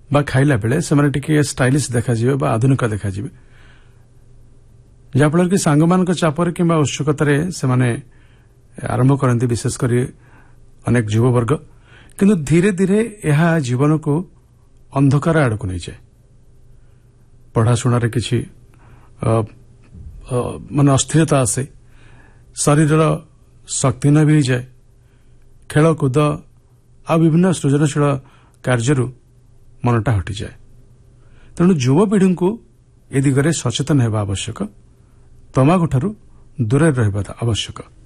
बा खाइला बेले सेमाने टिके स्टाइलिश देखाजिबे बा आधुनिक देखाजिबे जाफल कि सांगमान चापर कि उत्सुकतार से आरंभ करती विशेषकर अनेक युववर्ग किंतु धीरे धीरे यह जीवन को अंधकार आड़क नहीं जाए पढ़ाशुणार किसी मान अस्थिरता आसे शरीर शक्ति न भी जाए खेलकूद आ विभिन्न सृजनशील कार्य मनटा हटि जाए तेणु युवपीढ़ी को ए दिगरे सचेतन होगा आवश्यक तमाकू ठारू दूर रहा आवश्यक।